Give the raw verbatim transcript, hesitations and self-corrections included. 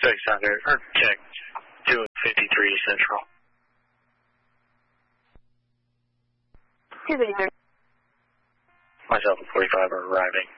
Check Sounder, or check two fifty-three Central. two fifty-three. Myself and forty-five are arriving.